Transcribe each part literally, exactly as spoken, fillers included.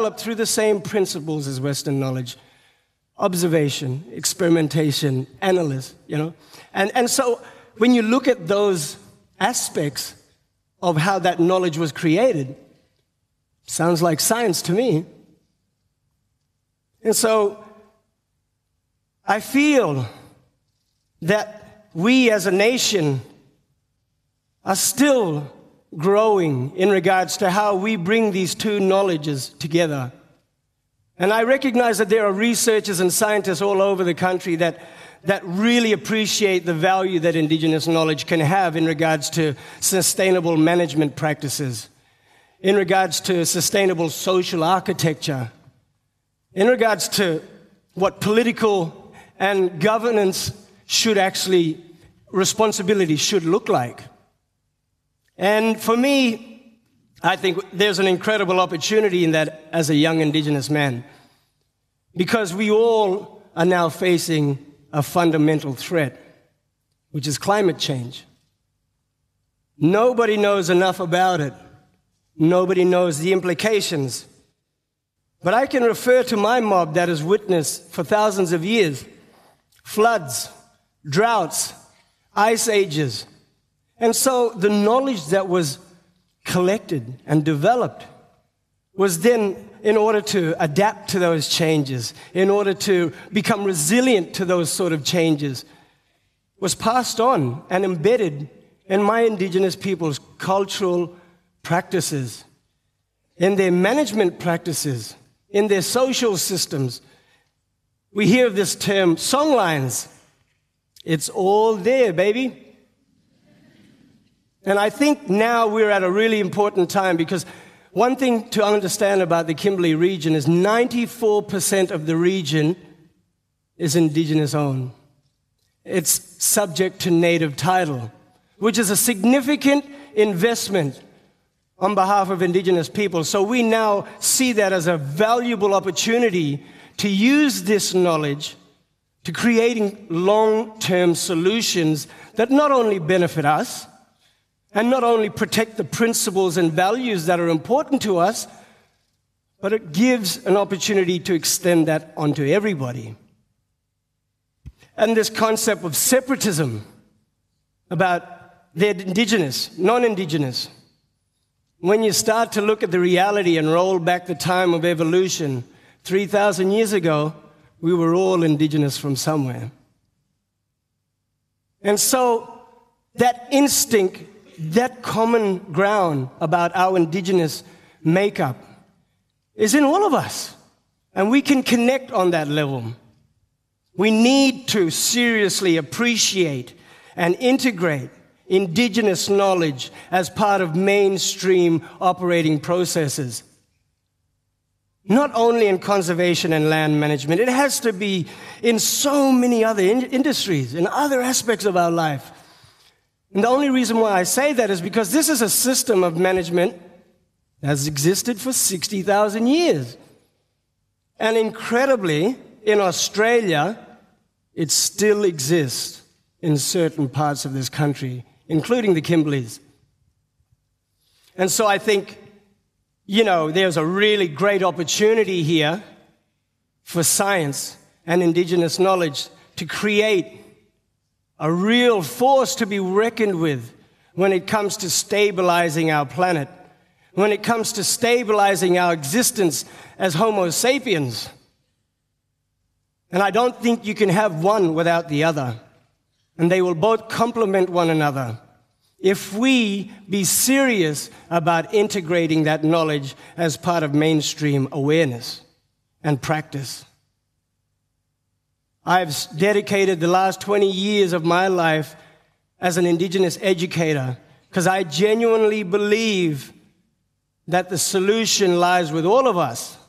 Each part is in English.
developed through the same principles as Western knowledge. Observation, experimentation, analysis, you know. And, and so when you look at those aspects of how that knowledge was created, sounds like science to me. And so I feel that we as a nation are still growing in regards to how we bring these two knowledges together. And I recognize that there are researchers and scientists all over the country that, that really appreciate the value that Indigenous knowledge can have in regards to sustainable management practices, in regards to sustainable social architecture, in regards to what political and governance should actually, responsibility should look like. And for me, I think there's an incredible opportunity in that as a young Indigenous man, because we all are now facing a fundamental threat, which is climate change. Nobody knows enough about it. Nobody knows the implications. But I can refer to my mob that has witnessed for thousands of years floods, droughts, ice ages. And so the knowledge that was collected and developed was then in order to adapt to those changes, in order to become resilient to those sort of changes, was passed on and embedded in my Indigenous people's cultural practices, in their management practices, in their social systems. We hear this term, songlines. It's all there, baby. And I think now we're at a really important time, because one thing to understand about the Kimberley region is ninety-four percent of the region is Indigenous owned. It's subject to native title, which is a significant investment on behalf of Indigenous people. So we now see that as a valuable opportunity to use this knowledge to creating long-term solutions that not only benefit us, and not only protect the principles and values that are important to us, but it gives an opportunity to extend that onto everybody. And this concept of separatism about the Indigenous, non-Indigenous, when you start to look at the reality and roll back the time of evolution, three thousand years ago, we were all Indigenous from somewhere. And so that instinct, that common ground about our Indigenous makeup is in all of us, and we can connect on that level. We need to seriously appreciate and integrate Indigenous knowledge as part of mainstream operating processes. Not only in conservation and land management, it has to be in so many other in- industries, in other aspects of our life. And the only reason why I say that is because this is a system of management that has existed for sixty thousand years. And incredibly, in Australia, it still exists in certain parts of this country, including the Kimberleys. And so I think, you know, there's a really great opportunity here for science and Indigenous knowledge to create a real force to be reckoned with when it comes to stabilizing our planet, when it comes to stabilizing our existence as Homo sapiens. And I don't think you can have one without the other. And they will both complement one another if we be serious about integrating that knowledge as part of mainstream awareness and practice. I've dedicated the last twenty years of my life as an Indigenous educator because I genuinely believe that the solution lies with all of us.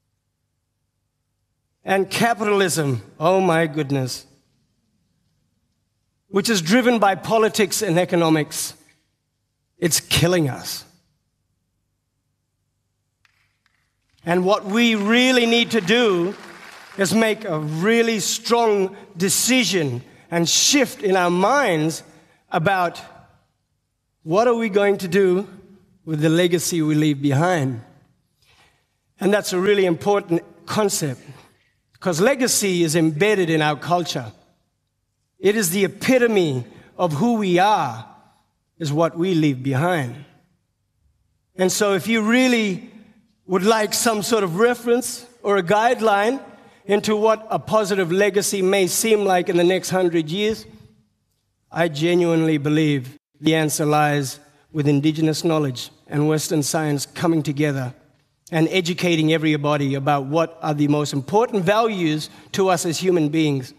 And capitalism, oh my goodness, which is driven by politics and economics, it's killing us. And what we really need to do is make a really strong decision and shift in our minds about what are we going to do with the legacy we leave behind. And that's a really important concept, because legacy is embedded in our culture. It is the epitome of who we are, is what we leave behind. And so if you really would like some sort of reference or a guideline into what a positive legacy may seem like in the next hundred years, I genuinely believe the answer lies with indigenous knowledge and Western science coming together and educating everybody about what are the most important values to us as human beings.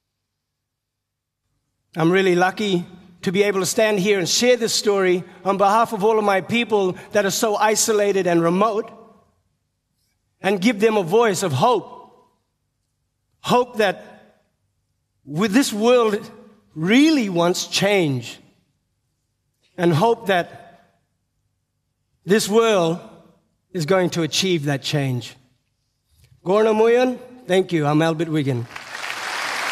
I'm really lucky to be able to stand here and share this story on behalf of all of my people that are so isolated and remote, and give them a voice of hope. Hope that with this world really wants change, and hope that this world is going to achieve that change. Gorna Muyan, thank you. I'm Albert Wiggin.